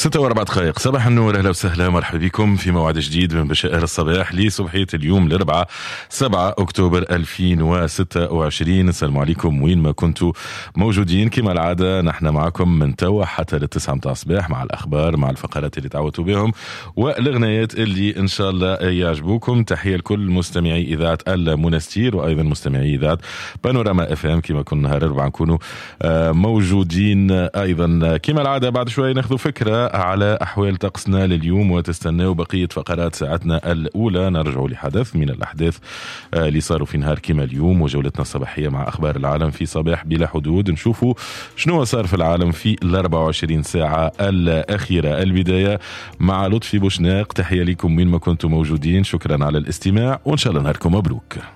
6:04. صباح النور، أهلا وسهلا، مرحبا بكم في موعد جديد من بشائر الصباح لصبحية اليوم الأربعاء 7 أكتوبر 2026. السلام عليكم وين ما كنتوا موجودين. كما العادة نحن معكم من توا حتى للتسعة متاع الصباح مع الأخبار، مع الفقرات اللي تعودتوا بهم والأغنيات اللي إن شاء الله يعجبوكم. تحية لكل مستمعي إذاعة المنستير وأيضا مستمعي إذاعة بانوراما اف ام. كما كنا نهار الأربعاء نكونوا موجودين أيضا. كما العادة بعد شوي ناخذ فكرة على أحوال طقسنا لليوم وتستناو بقية فقرات ساعتنا الأولى. نرجع لحدث من الأحداث اللي صاروا في نهار كما اليوم، وجولتنا الصباحية مع أخبار العالم في صباح بلا حدود. نشوفوا شنو صار في العالم في 24 ساعة الأخيرة. البداية مع لطفي بوشناق. تحية لكم وين ما كنتم موجودين، شكرا على الاستماع وإن شاء الله نهاركم مبروك.